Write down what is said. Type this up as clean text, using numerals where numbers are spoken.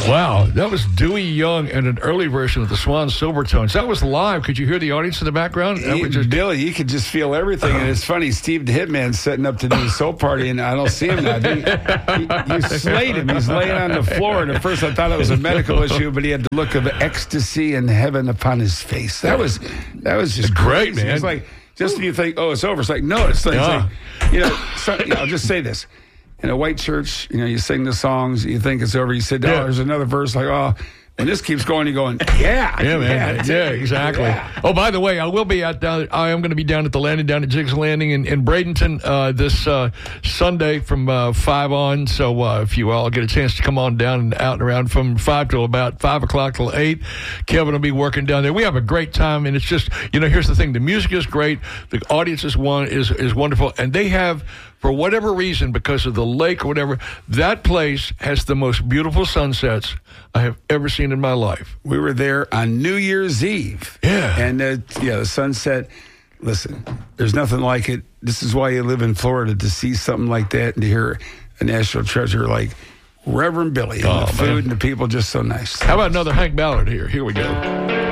Wow, that was Dewey Young and an early version of the Swan Silvertones. That was live. Could you hear the audience in the background? Billy, you could just feel everything. And it's funny, Steve the Hitman's setting up to do the soul party, and I don't see him now. You slayed him. He's laying on the floor. And at first I thought it was a medical issue, but he had the look of ecstasy and heaven upon his face. That was just great, crazy. man. It's like, just when you think, oh, it's over. It's like, no, it's like, I'll just say this. In a white church, you sing the songs, you think it's over, you sit down, there's another verse like, oh, and this keeps going, you're going, man, exactly. Yeah. Oh, by the way, I am going to be down at the Landing, down at Jigs Landing in Bradenton this Sunday from 5 on. So if you all get a chance to come on down and out and around from 5 till about 5 o'clock till 8, Kevin will be working down there. We have a great time, and it's just, here's the thing: the music is great, the audience is wonderful, and they have, for whatever reason, because of the lake or whatever, that place has the most beautiful sunsets I have ever seen in my life. We were there on New Year's Eve. Yeah. And, the sunset, listen, there's nothing like it. This is why you live in Florida, to see something like that and to hear a national treasure like Reverend Billy. And the food and the people just so nice. How about another Hank Ballard here? Here we go.